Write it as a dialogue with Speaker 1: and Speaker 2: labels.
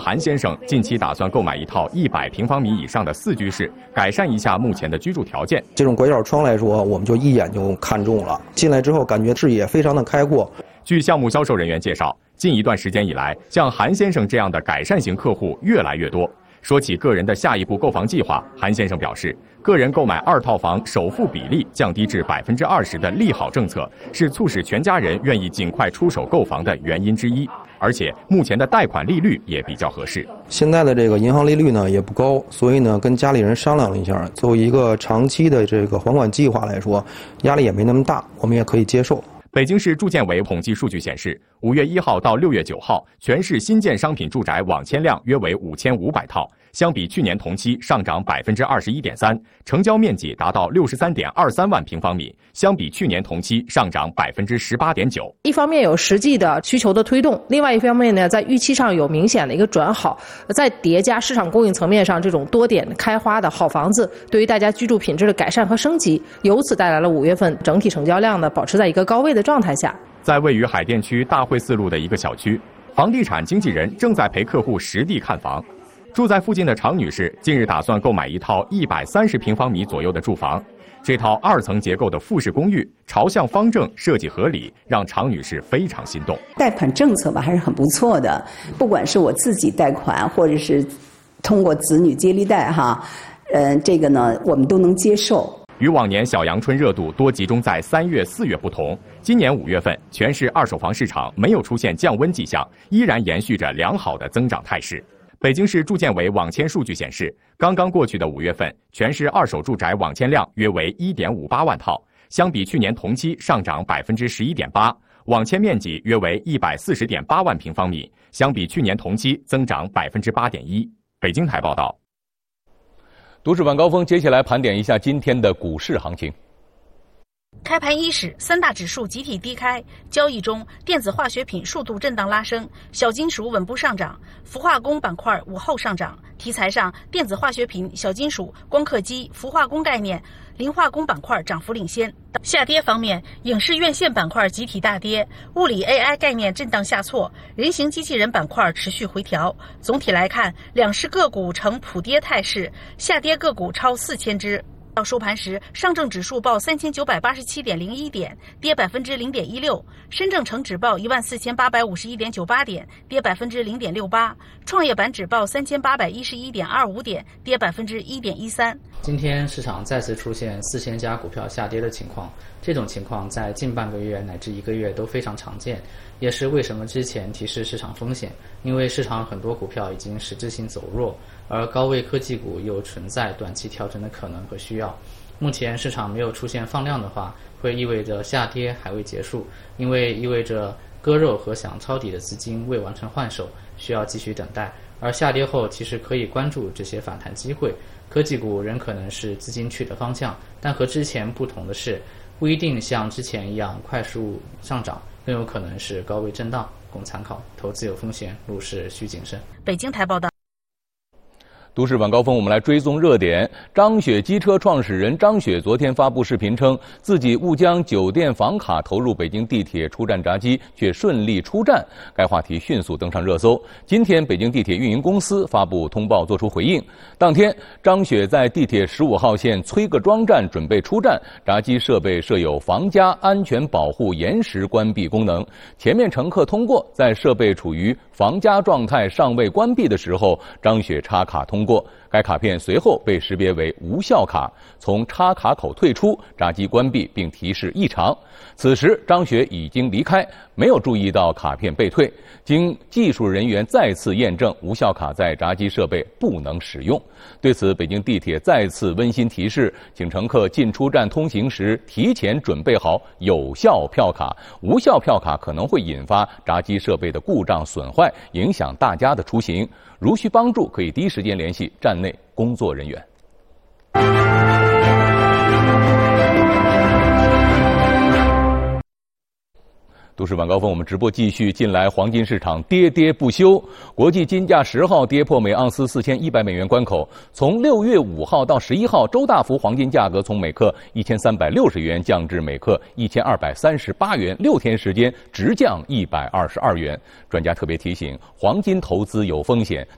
Speaker 1: 韩先生近期打算购买一套100平方米以上的4居室，改善一下目前的居住条件。
Speaker 2: 这种拐角窗来说，我们就一眼就看中了，进来之后感觉视野非常的开阔。
Speaker 1: 据项目销售人员介绍，近一段时间以来，像韩先生这样的改善型客户越来越多。说起个人的下一步购房计划，韩先生表示，个人购买2套房首付比例降低至20%的利好政策，是促使全家人愿意尽快出手购房的原因之一。而且目前的贷款利率也比较合适。
Speaker 2: 现在的这个银行利率呢也不高，所以呢跟家里人商量了一下，作为一个长期的这个还款计划来说，压力也没那么大，我们也可以接受。
Speaker 1: 北京市住建委统计数据显示，5月1号到6月9号，全市新建商品住宅网签量约为5500套，相比去年同期上涨21.3%，成交面积达到63.23万平方米，相比去年同期上涨18.9%。
Speaker 3: 一方面有实际的需求的推动，另外一方面呢，在预期上有明显的一个转好，再叠加市场供应层面上这种多点开花的好房子，对于大家居住品质的改善和升级，由此带来了5月份整体成交量呢保持在一个高位的状态下。
Speaker 1: 在位于海淀区大会四路的一个小区，房地产经纪人正在陪客户实地看房。住在附近的常女士近日打算购买一套130平方米左右的住房。这套2层结构的复式公寓朝向方正，设计合理，让常女士非常心动。
Speaker 4: 贷款政策吧还是很不错的，不管是我自己贷款，或者是通过子女接力贷哈，这个呢我们都能接受。
Speaker 1: 与往年小阳春热度多集中在3月、4月不同，今年5月份全市二手房市场没有出现降温迹象，依然延续着良好的增长态势。北京市住建委网签数据显示，刚刚过去的5月份，全市二手住宅网签量约为1.58万套，相比去年同期上涨11.8%，网签面积约为140.8万平方米，相比去年同期增长8.1%。北京台报道。
Speaker 5: 都市晚高峰，接下来盘点一下今天的股市行情。
Speaker 6: 开盘伊始，3大指数集体低开，交易中电子化学品数度震荡拉升，小金属稳步上涨，氟化工板块午后上涨。题材上，电子化学品、小金属、光刻机、氟化工概念、磷化工板块涨幅领先。下跌方面，影视院线板块集体大跌，物理 AI 概念震荡下挫，人形机器人板块持续回调。总体来看，两市个股呈普跌态势，下跌个股超4000只。到收盘时，上证指数报3987.01点，跌0.16%；深证成指报14851.98点，跌0.68%；创业板指报3811.25点，跌1.13%。
Speaker 7: 今天市场再次出现4000家股票下跌的情况，这种情况在近半个月乃至1个月都非常常见，也是为什么之前提示市场风险，因为市场很多股票已经实质性走弱，而高位科技股又存在短期调整的可能和需要。目前市场没有出现放量的话，会意味着下跌还未结束，因为意味着割肉和想抄底的资金未完成换手，需要继续等待。而下跌后其实可以关注这些反弹机会，科技股仍可能是资金去的方向，但和之前不同的是，不一定像之前一样快速上涨，更有可能是高位震荡，供参考。投资有风险，入市需谨慎。
Speaker 6: 北京台报道。
Speaker 5: 都市晚高峰，我们来追踪热点。张雪机车创始人张雪昨天发布视频称，自己误将酒店房卡投入北京地铁出站闸机，却顺利出站。该话题迅速登上热搜。今天，北京地铁运营公司发布通报作出回应。当天，张雪在地铁15号线崔各庄站准备出站，闸机设备设有防夹安全保护延时关闭功能。前面乘客通过，在设备处于防夹状态尚未关闭的时候，张雪插卡通过，该卡片随后被识别为无效卡，从插卡口退出，闸机关闭并提示异常。此时张雪已经离开，没有注意到卡片被退。经技术人员再次验证，无效卡在闸机设备不能使用。对此，北京地铁再次温馨提示，请乘客进出站通行时提前准备好有效票卡，无效票卡可能会引发闸机设备的故障损坏，影响大家的出行。如需帮助，可以第一时间联系站内工作人员。都市晚高峰，我们直播继续。近来黄金市场跌跌不休，国际金价10号跌破每盎司4100美元关口。从6月5号到11号，周大幅黄金价格从每克1360元降至每克1238元，6天时间直降122元。专家特别提醒，黄金投资有风险，